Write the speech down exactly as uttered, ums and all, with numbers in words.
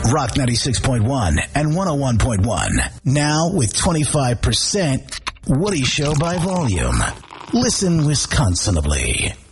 Rock ninety-six point one and one oh one point one. Now with twenty-five percent Woody Show by volume. Listen Wisconsinably.